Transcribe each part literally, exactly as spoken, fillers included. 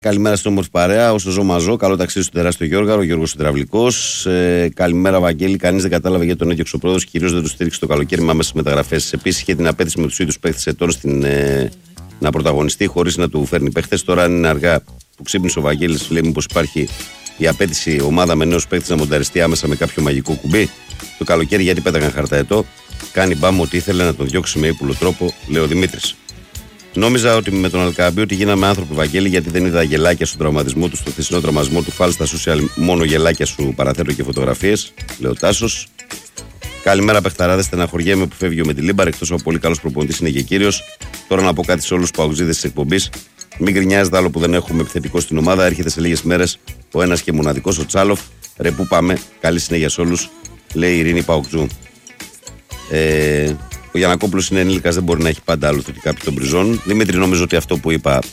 Καλημέρα στην όμορφη παρέα. Όσο ζω μαζό, καλό ταξίδι στο τεράστιο Γιώργαρο, ο Γιώργος Υδραυλικός. Ε, καλημέρα, Βαγγέλη. Κανείς δεν κατάλαβε γιατί τον έδιωξε ο πρόεδρος, κυρίως δεν του στήριξε το καλοκαίρι με άμεσες μεταγραφές. Επίσης, είχε την απέτηση με τους ίδιους παίχτες ετών στην, ε, να πρωταγωνιστεί χωρίς να του φέρνει παίχτες. Τώρα, αν είναι αργά που ξύπνησε ο Βαγγέλης, λέει μήπως υπάρχει η απέτηση ομάδα με νέους παίχτες να μονταριστεί άμεσα με κάποιο μαγικό κουμπί. Το καλοκαίρι, γιατί πέταγαν χαρταετό, κάνει μπάμ ότι ήθελε να τον διώξει με ύπουλο τρόπο, λέει ο Δημήτρης. Νόμιζα ότι με τον Αλκαμπή ότι γίναμε άνθρωποι, Βαγγέλη, γιατί δεν είδα γελάκια στον τραυματισμό του, στο χθεσινό τραυματισμό του Φάλ στα social. Μόνο γελάκια σου παραθέτω και φωτογραφίες, λέει ο Τάσος. Καλημέρα, παιχταράδες. Στεναχωριέμαι που φεύγει ο Μεντιλίμπαρ, εκτός από πολύ καλός προπονητής είναι και κύριος. Τώρα να πω κάτι σε όλους τους παουτζίδες της εκπομπής. Μην γκρινιάζετε άλλο που δεν έχουμε επιθετικό στην ομάδα. Έρχεται σε λίγες μέρες ο ένας και μοναδικός, ο Τσάλοφ. Ρε, πού πάμε. Καλή συνέχεια σε όλους, λέει η Ειρήνη Παοκτζού. Ε, Ο Γιαννακόπουλος είναι ενήλικας, δεν μπορεί να έχει πάντα άλλο θετικά επί των πριζών. Δημήτρη, νομίζω ότι αυτό που είπα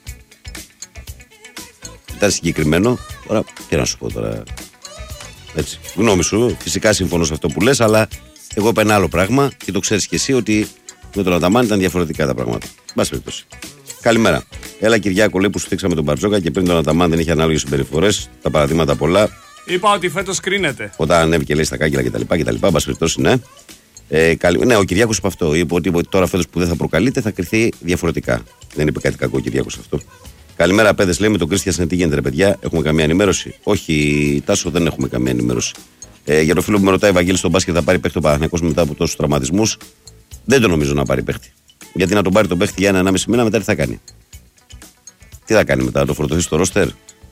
ήταν συγκεκριμένο. Τώρα, τι να σου πω τώρα. Έτσι. Γνώμη σου, φυσικά συμφωνώ σε αυτό που λες, αλλά εγώ είπα ένα άλλο πράγμα και το ξέρεις και εσύ ότι με τον Αταμάν ήταν διαφορετικά τα πράγματα. Μπας περιπτώσει. Καλημέρα. Έλα, Κυριάκο, λέει που σου θίξαμε τον Μπαρτζόκα και πριν τον Αταμάν δεν είχε ανάλογες συμπεριφορές. Τα παραδείγματα πολλά. Είπα ότι φέτος κρίνεται. Όταν ανέβηκε, λέει, στα κάγκελα κτλ. Μπας περιπτώσει, ναι. Ε, καλ... Ναι, ο Κυριάκος είπε αυτό. Είπε ότι τώρα φέτος που δεν θα προκαλείται θα κρυθεί διαφορετικά. Δεν είπε κάτι κακό ο Κυριάκος αυτό. Καλημέρα, παιδες. Λέει με τον Κρίστιαν, τι γίνεται, ρε παιδιά. Έχουμε καμία ενημέρωση? Όχι, Τάσο, δεν έχουμε καμία ενημέρωση. Ε, για το φίλο που με ρωτάει, Βαγγέλη, στον μπάσκετ θα πάρει παίχτη ο Παναθηναϊκός μετά από τόσους τραυματισμούς? Δεν το νομίζω να πάρει παίχτη. Γιατί να τον πάρει τον παίχτη για ένα ενάμιση μήνα, μετά τι θα κάνει? Τι θα κάνει μετά, να το φορτωθεί στο ρόστερ?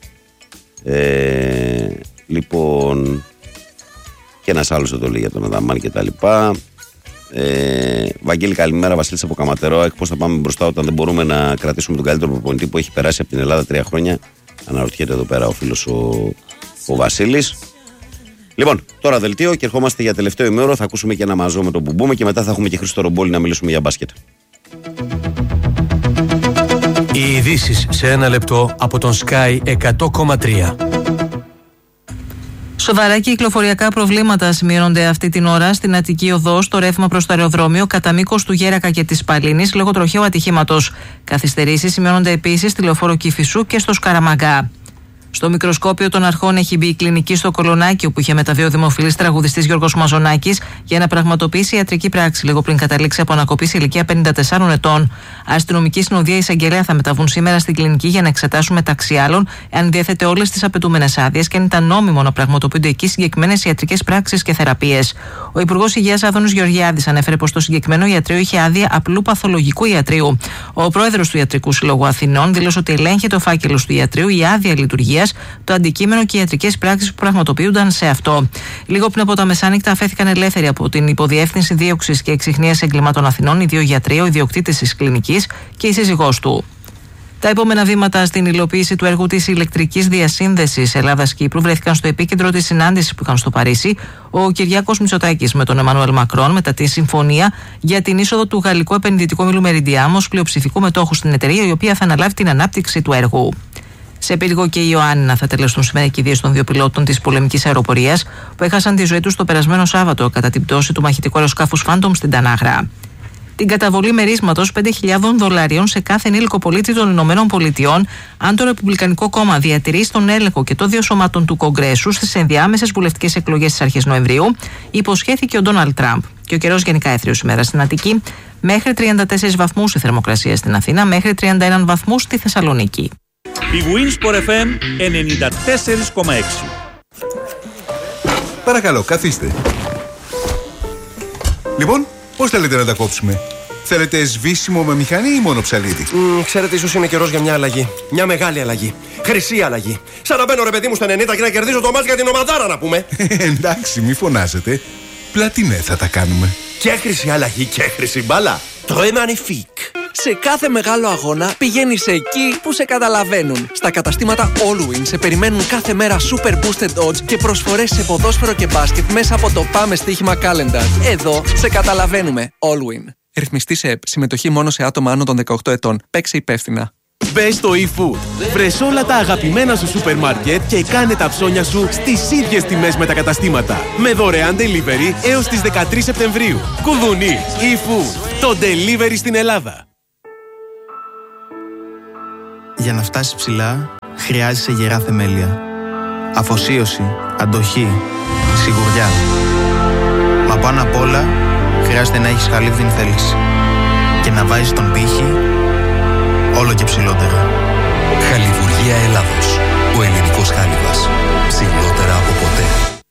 Ε, λοιπόν. Και ένας άλλος εδώ λέει για τον Αδαμάν και τα λοιπά. Ε, Βαγγέλη, καλημέρα. Βασίλης από Καματερό. Πώς θα πάμε μπροστά όταν δεν μπορούμε να κρατήσουμε τον καλύτερο προπονητή που έχει περάσει από την Ελλάδα τρία χρόνια? Αναρωτιέται εδώ πέρα ο φίλος ο, ο Βασίλης. Λοιπόν, τώρα δελτίο και ερχόμαστε για τελευταίο ημέωρο. Θα ακούσουμε και ένα μαζό με τον Μπουμπούμε και μετά θα έχουμε και Χρήστο Ρομπόλη να μιλήσουμε για μπάσκετ. Οι ειδήσεις σε ένα λεπτό από τον Sky εκατό κόμμα τρία. Σοβαρά κυκλοφοριακά προβλήματα σημειώνονται αυτή την ώρα στην Αττική Οδό, στο ρεύμα προς το αεροδρόμιο, κατά μήκος του Γέρακα και της Παλίνης, λόγω τροχαίου ατυχήματος. Καθυστερήσεις σημειώνονται επίσης στη λεωφόρο Κηφισού και στο Σκαραμαγκά. Στο μικροσκόπιο των αρχών έχει μπει η κλινική στο Κολονάκι, όπου είχε μεταβεί ο δημοφιλής τραγουδιστής Γιώργος Μαζονάκης για να πραγματοποιήσει ιατρική πράξη, λίγο πριν καταλήξει από ανακοπή σε ηλικία πενήντα τεσσάρων ετών. Αστυνομική συνοδεία εισαγγελέα θα μεταβούν σήμερα στην κλινική για να εξετάσουν μεταξύ άλλων εάν διέθετε όλες τις απαιτούμενες άδειες και αν ήταν νόμιμο να πραγματοποιούνται εκεί συγκεκριμένες ιατρικές πράξεις και θεραπείες. Ο Υπουργός Υγείας Άδωνης Γεωργιάδης ανέφερε πως το συγκεκριμένο ιατρείο είχε άδεια απλού παθολογικού ιατρείου. Ο πρόεδρος του Ιατρικού Συλλόγου Αθηνών δήλωσε ότι ελέγχεται ο φάκελος του ιατρείου, η άδεια λειτουργίας, το αντικείμενο και οι ιατρικές πράξεις που πραγματοποιούνταν σε αυτό. Λίγο πριν από τα μεσάνυχτα αφέθηκαν ελεύθεροι από την Υποδιεύθυνση Δίωξης και Εξιχνίας Εγκλημάτων Αθηνών οι δύο γιατροί, ο ιδιοκτήτης της κλινικής και η σύζυγός του. Τα επόμενα βήματα στην υλοποίηση του έργου της ηλεκτρικής διασύνδεσης Ελλάδας-Κύπρου βρέθηκαν στο επίκεντρο της συνάντησης που είχαν στο Παρίσι ο Κυριάκος Μητσοτάκης με τον Εμμανουέλ Μακρόν μετά τη συμφωνία για την είσοδο του γαλλικού επενδυτικού ομίλου Meridiam ως πλειοψηφικού μετόχου στην εταιρεία, η οποία θα αναλάβει την ανάπτυξη του έργου. Σε Πύργο και Ιωάννινα θα τελεστούν σήμερα οι κηδείες των δύο πιλότων της πολεμικής αεροπορίας που έχασαν τη ζωή τους το περασμένο Σάββατο κατά την πτώση του μαχητικού αεροσκάφους Phantom στην Τανάγρα. Την καταβολή μερίσματος πέντε χιλιάδες δολαρίων σε κάθε ενήλικο πολίτη των Ηνωμένων Πολιτειών, αν το Ρεπουμπλικανικό Κόμμα διατηρεί στον έλεγχο και των δύο σωμάτων του Κογκρέσου στις ενδιάμεσες βουλευτικές εκλογές στις αρχές Νοεμβρίου, υποσχέθηκε ο Ντόναλντ Τραμπ. Και ο καιρός γενικά έθριος σήμερα στην Αττική, μέχρι τριάντα τέσσερις βαθμούς η θερμοκρασία στην Αθήνα, μέχρι τριάντα ένα βαθμούς στη Θεσσαλονίκη. Η Winsport εφ εμ ενενήντα τέσσερα κόμμα έξι. Παρακαλώ, καθίστε. Λοιπόν, πώς θέλετε να τα κόψουμε? Θέλετε σβήσιμο με μηχανή ή μόνο ψαλίδι? Mm, ξέρετε, ίσως είναι καιρός για μια αλλαγή. Μια μεγάλη αλλαγή. Χρυσή αλλαγή. Σαν να μπαίνω, ρε παιδί μου, στα ενενήντα και να κερδίζω το μάτς για την ομαδάρα, να πούμε. Εντάξει, μη φωνάζετε. Πλατινέ θα τα κάνουμε. Και χρυσή αλλαγή και χρυσή μπάλα. Το Magnifique. Σε κάθε μεγάλο αγώνα πηγαίνεις εκεί που σε καταλαβαίνουν. Στα καταστήματα Allwyn σε περιμένουν κάθε μέρα super boosted odds και προσφορές σε ποδόσφαιρο και μπάσκετ μέσα από το Πάμε Στοίχημα Calendar. Εδώ σε καταλαβαίνουμε. Allwyn. Ρυθμιστή σε ΕΠ. Συμμετοχή μόνο σε άτομα άνω των δεκαοκτώ ετών. Παίξε υπεύθυνα. Μπες στο eFood. Βρες όλα τα αγαπημένα σου σούπερ μάρκετ και κάνε τα ψώνια σου στις ίδιες τιμές με τα καταστήματα. Με δωρεάν delivery έως τις δεκατρείς Σεπτεμβρίου. Κουδουνί. eFood. Το delivery στην Ελλάδα. Για να φτάσει ψηλά, χρειάζεσαι γερά θεμέλια. Αφοσίωση, αντοχή, σιγουριά. Μα πάνω απ' όλα, χρειάζεται να έχεις χαλίβδιν θέληση. Και να βάζεις τον πύχη όλο και ψηλότερα. Χαλιβουργία Ελλάδος. Ο ελληνικός χάλιβας. Ψηλότερα από ποτέ.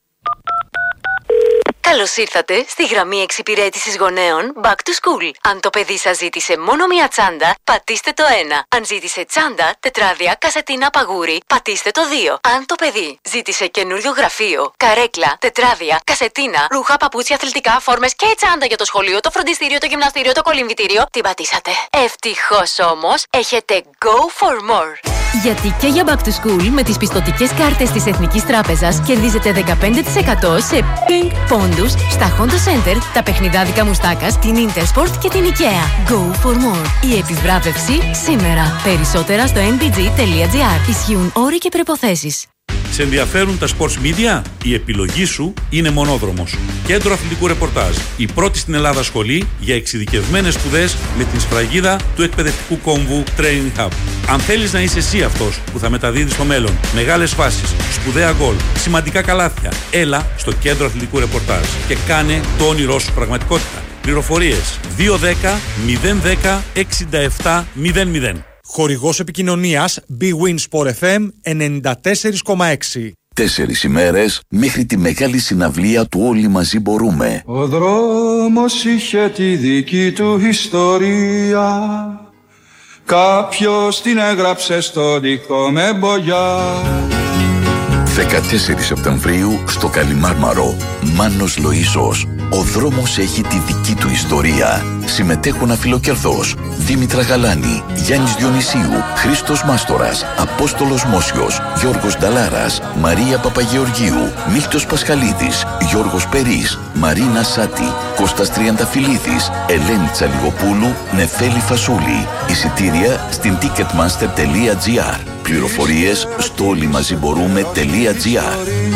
Καλώς ήρθατε στη γραμμή εξυπηρέτησης γονέων Back to School. Αν το παιδί σας ζήτησε μόνο μία τσάντα, πατήστε το ένα. Αν ζήτησε τσάντα, τετράδια, κασετίνα, παγούρι, πατήστε το δύο. Αν το παιδί ζήτησε καινούριο γραφείο, καρέκλα, τετράδια, κασετίνα, ρούχα, παπούτσια, αθλητικά, φόρμες και τσάντα για το σχολείο, το φροντιστήριο, το γυμναστήριο, το κολυμβητήριο, την πατήσατε. Ευτυχώς όμως, έχετε Go for More. Γιατί και για Back to School με τις πιστωτικές κάρτες της Εθνικής Τράπεζας κερδίζετε δεκαπέντε τοις εκατό σε Pink πόντους στα Honda Center, τα παιχνιδάδικα Μουστάκας, την Intersport και την IKEA. Go for more. Η επιβράβευση σήμερα. Περισσότερα στο εν μπι τζι τελεία τζι άρ. Ισχύουν όροι και προϋποθέσεις. Σε ενδιαφέρουν τα sports media? Η επιλογή σου είναι Μονόδρομος. Κέντρο αθλητικού ρεπορτάζ. Η πρώτη στην Ελλάδα σχολή για εξειδικευμένες σπουδές με την σφραγίδα του εκπαιδευτικού κόμβου Training Hub. Αν θέλεις να είσαι εσύ αυτός που θα μεταδίδει στο μέλλον μεγάλες φάσεις, σπουδαία γκολ, σημαντικά καλάθια, έλα στο Κέντρο αθλητικού ρεπορτάζ και κάνε το όνειρό σου πραγματικότητα. Πληροφορίες δύο ένα μηδέν μηδέν ένα μηδέν εξήντα επτά μηδέν μηδέν. Χορηγός επικοινωνίας Bwin Sport εφ εμ ενενήντα τέσσερα κόμμα έξι. Τέσσερις ημέρες μέχρι τη μεγάλη συναυλία του Όλοι Μαζί Μπορούμε. Ο δρόμος είχε τη δική του ιστορία. Κάποιος την έγραψε στο δικό με μπογιά. δεκατέσσερις Σεπτεμβρίου στο Καλιμάρμαρο. Μάνος Λοΐζος. Ο δρόμος έχει τη δική του ιστορία. Συμμετέχουν Αφιλοκερδός, Δήμητρα Γαλάνη, Γιάννης Διονυσίου, Χρήστος Μάστορας, Απόστολος Μόσιος, Γιώργος Νταλάρας, Μαρία Παπαγεωργίου, Μίλτος Πασχαλίδης, Γιώργος Περής, Μαρίνα Σάτη, Κώστας Τριανταφυλλίδης, Ελένη Τσαλιγοπούλου, Νεφέλη Φασούλη. Εισιτήρια στην ticketmaster τελεία τζι άρ. Πληροφορίες στο όλοιμαζιμπορούμε τελεία τζι άρ.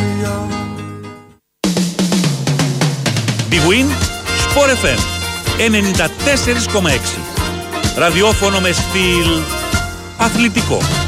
Bwin Sport εφ εμ ενενήντα τέσσερα κόμμα έξι. Ραδιόφωνο με στυλ αθλητικό.